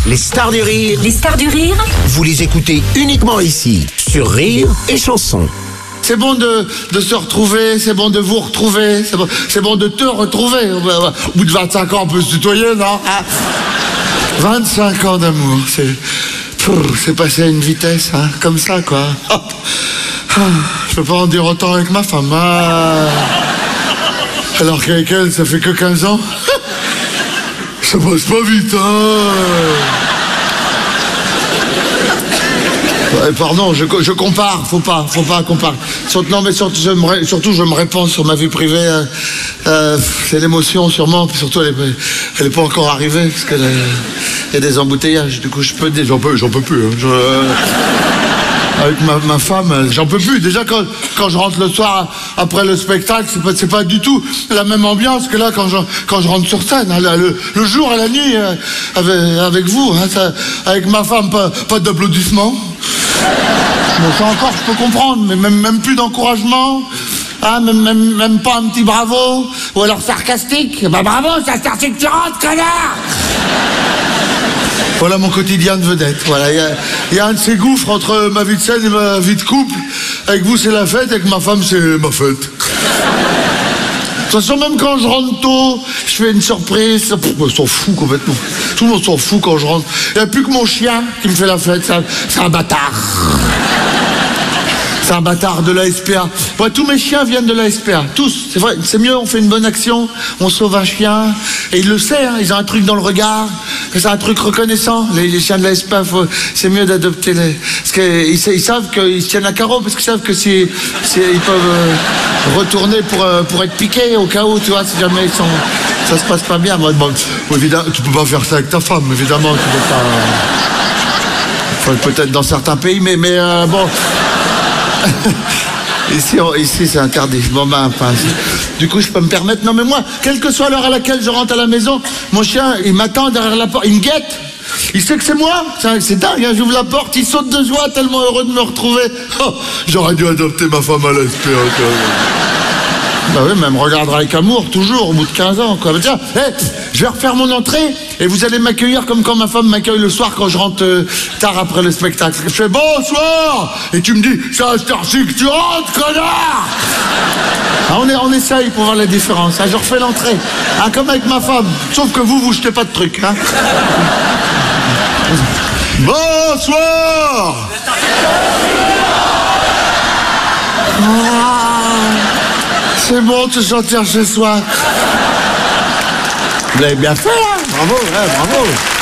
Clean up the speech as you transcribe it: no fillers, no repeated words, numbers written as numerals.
Les stars du rire, Les stars du rire, vous les écoutez uniquement ici, sur Rire et Chanson. C'est bon de se retrouver, c'est bon de vous retrouver, c'est bon de te retrouver. Au bout de 25 ans, on peut se tutoyer, non? 25 ans d'amour, c'est passé à une vitesse, hein, comme ça, quoi. Je peux pas en dire autant avec ma femme, alors qu'avec elle, ça fait que 15 ans. Ça passe pas vite, hein. Ouais, pardon, je compare, faut pas comparer. Non, mais surtout, je me répands sur ma vie privée. C'est l'émotion, sûrement. Puis surtout, elle est pas encore arrivée, parce qu'il y a des embouteillages. Du coup, j'en peux plus. Hein. Avec ma femme, j'en peux plus. Déjà, quand je rentre le soir après le spectacle, c'est pas du tout la même ambiance que là quand je rentre sur scène. Hein, le jour et la nuit avec vous. Hein, avec ma femme, pas d'applaudissements. Bon, ça encore, je peux comprendre, mais même plus d'encouragement. Hein, même pas un petit bravo. Ou alors sarcastique. Bah bravo, ça sarcastique, tu rentres, connard. Voilà mon quotidien de vedette. Voilà, il y a un de ces gouffres entre ma vie de scène et ma vie de couple. Avec vous, c'est la fête, avec ma femme, c'est ma fête. De toute façon, même quand je rentre tôt, je fais une surprise. On s'en fout complètement. Tout le monde s'en fout quand je rentre. Il n'y a plus que mon chien qui me fait la fête. C'est un bâtard. C'est un bâtard de la SPA. Ouais, tous mes chiens viennent de la SPA. Tous. C'est vrai, c'est mieux, on fait une bonne action, on sauve un chien. Et ils le savent, hein, ils ont un truc dans le regard. C'est un truc reconnaissant. Les chiens de la SPA, c'est mieux d'adopter les... Parce qu'ils savent qu'ils se tiennent à carreau, parce qu'ils savent que ils peuvent retourner pour être piqués au cas où, tu vois, si jamais ça se passe pas bien. Bon, évidemment, tu peux pas faire ça avec ta femme, évidemment, tu peux pas... Enfin, peut-être dans certains pays, mais bon... Ici c'est interdit. Bon ben, enfin, du coup je peux me permettre. Non mais moi, quelle que soit l'heure à laquelle je rentre à la maison, mon chien il m'attend derrière la porte, il me guette. Il sait que c'est moi. C'est dingue, hein, j'ouvre la porte, il saute de joie, tellement heureux de me retrouver. Oh, j'aurais dû adopter ma femme à l'espérance. Bah oui, mais elle me regardera avec amour, toujours, au bout de 15 ans, quoi. Mais tiens, je vais refaire mon entrée, et vous allez m'accueillir comme quand ma femme m'accueille le soir quand je rentre tard après le spectacle. Je fais bonsoir, et tu me dis, c'est à cette heure-ci que tu rentres, connard. On essaye pour voir la différence, hein. Je refais l'entrée, hein, comme avec ma femme, sauf que vous jetez pas de trucs, hein. Bonsoir. C'est bon de se sentir chez soi. Vous l'avez bien fait, hein. Bravo, ouais, bravo.